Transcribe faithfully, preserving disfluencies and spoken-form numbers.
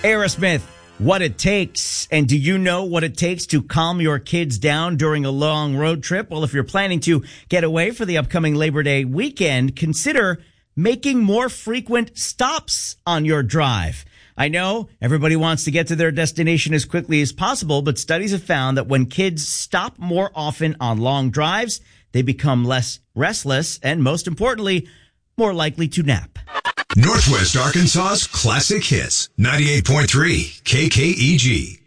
Aerosmith, What It Takes. And do you know what it takes to calm your kids down during a long road trip? Well, if you're planning to get away for the upcoming Labor Day weekend, consider making more frequent stops on your drive. I know everybody wants to get to their destination as quickly as possible, but studies have found that when kids stop more often on long drives, they become less restless and, most importantly, more likely to nap. Northwest Arkansas's classic hits, ninety-eight point three K K E G.